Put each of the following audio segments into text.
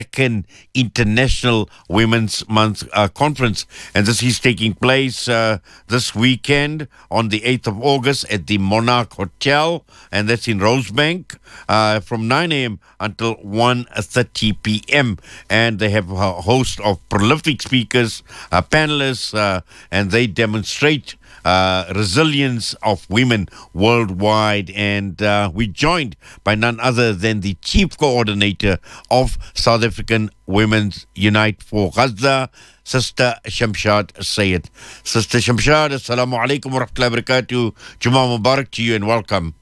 Second International Women's Month Conference. And this is taking place this weekend on the 8th of August at the Monarch Hotel, and that's in Rosebank, from 9 a.m. until 1:30 p.m. And they have a host of prolific speakers, panelists, and they demonstrate resilience of women worldwide. And we're joined by none other than the Chief Coordinator of South African Women's Unite for Gaza, Sister Shamshad Sayed. Sister Shamshad, Assalamu alaikum wa rahmatullahi wa barakatuh. Jummah Mubarak to you and welcome.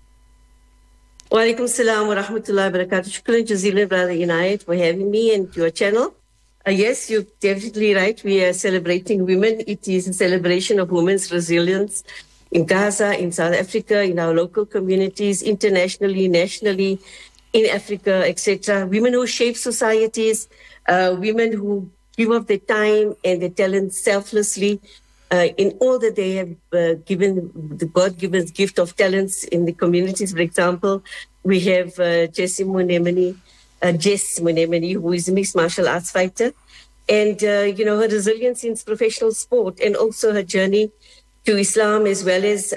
Wa alaikum salam wa rahmatullahi wa barakatuh. Shukran jazeelan, Brother Inayat, for having me and your channel. Yes, you're definitely right. We are celebrating women. It is a celebration of women's resilience in Gaza, in South Africa, in our local communities, internationally, nationally, in Africa, etc. Women who shape societies, women who give up their time and their talent selflessly in all that they have given, the God-given gift of talents in the communities. For example, we have Jess Monemani, who is a mixed martial arts fighter. And, her resilience in professional sport and also her journey to Islam, as well as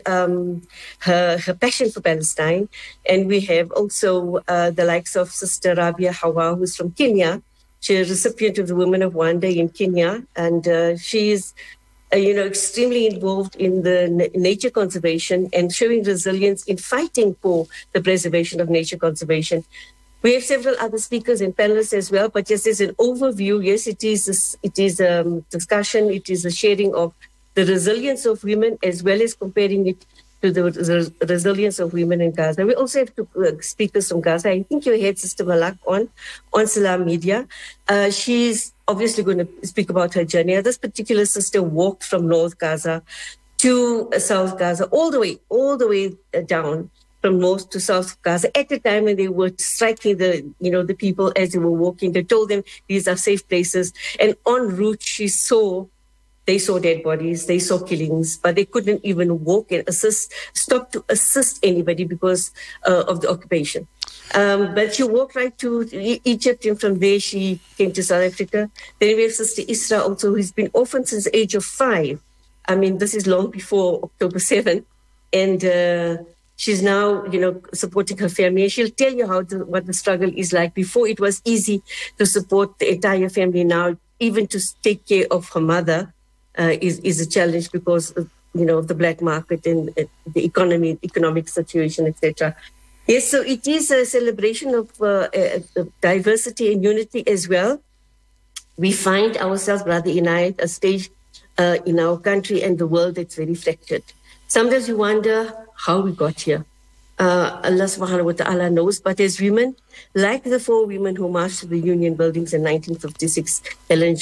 her passion for Palestine. And we have also the likes of Sister Rabia Hawa, who's from Kenya. She's a recipient of the Women of Wonder in Kenya. And she is, extremely involved in the nature conservation and showing resilience in fighting for the preservation of nature conservation. We have several other speakers and panelists as well, but just as an overview, yes, it is a discussion, it is a sharing of the resilience of women as well as comparing it to the resilience of women in Gaza. We also have two speakers from Gaza. I think you had Sister Malak on Salam Media. She's obviously going to speak about her journey. This particular sister walked from North Gaza to South Gaza, all the way down from North to South Gaza at the time when they were striking the people as they were walking. They told them these are safe places. And en route, they saw dead bodies, they saw killings, but they couldn't even walk and stop to assist anybody because of the occupation. But she walked right to Egypt, and from there she came to South Africa. Then we have Sister Isra also, who's been orphaned since the age of 5. I mean, this is long before October 7th. And she's now, supporting her family. And she'll tell you what the struggle is like. Before, it was easy to support the entire family. Now, even to take care of her mother is a challenge because of, the black market and the economic situation, etc. Yes, so it is a celebration of diversity and unity as well. We find ourselves, Brother Inayat, a stage in our country and the world that's very fractured. Sometimes you wonder how we got here. Allah subhanahu wa ta'ala knows, but as women, like the 4 women who marched to the Union buildings in 1956, Helen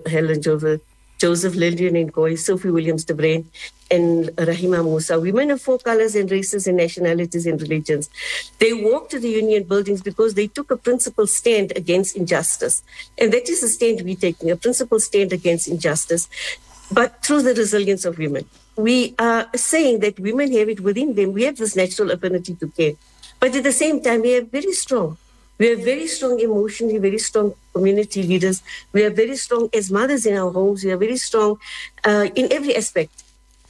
Joseph Lillian and Goy, Sophie Williams de Bruyn, and Rahima Musa, women of 4 colors and races and nationalities and religions. They walked to the Union buildings because they took a principled stand against injustice. And that is the stand we're taking, a principled stand against injustice, but through the resilience of women. We are saying that women have it within them. We have this natural affinity to care. But at the same time, we are very strong. We are very strong emotionally, very strong community leaders. We are very strong as mothers in our homes. We are very strong in every aspect.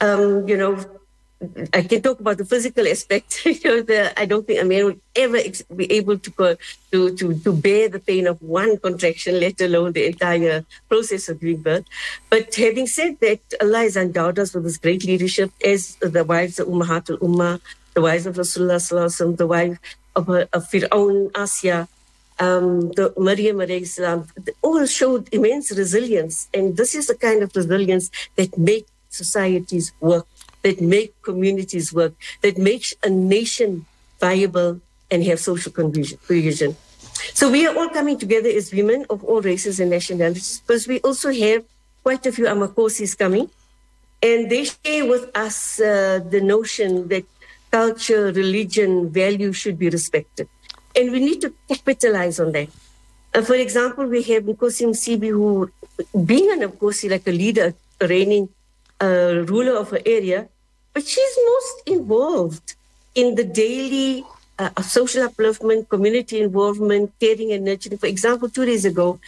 I can talk about the physical aspect. I don't think a man would ever be able to bear the pain of one contraction, let alone the entire process of giving birth. But having said that, Allah has endowed us with this great leadership as the wives of Ummahatul Ummah, the wives of Rasulullah Sallallahu Alaihi Wasallam, the wife of Fir'aun, Asya, the Maryam alayhi salam, all showed immense resilience. And this is the kind of resilience that makes societies work, that make communities work, that makes a nation viable and have social cohesion. So we are all coming together as women of all races and nationalities, because we also have quite a few Amakosis coming, and they share with us the notion that culture, religion, value should be respected. And we need to capitalize on that. For example, we have Nkosi Msibi, who, being an Nkosi, like a leader, a reigning ruler of her area, but she's most involved in the daily social upliftment, community involvement, caring and nurturing. For example, 2 days ago,